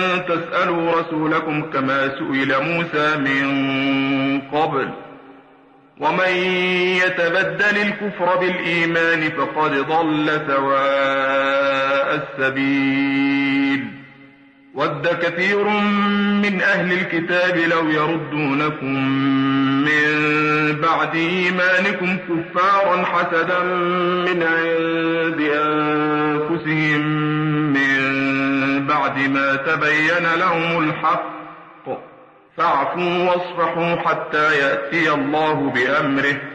تسألوا رسولكم كما سئل موسى من قبل ومن يتبدل الكفر بالإيمان فقد ضل سواء السبيل ود كثير من أهل الكتاب لو يردونكم من بعد إيمانكم كفارا حسدا من عند أنفسهم من بعد ما تبين لهم الحق فاعفوا واصفحوا حتى يأتي الله بأمره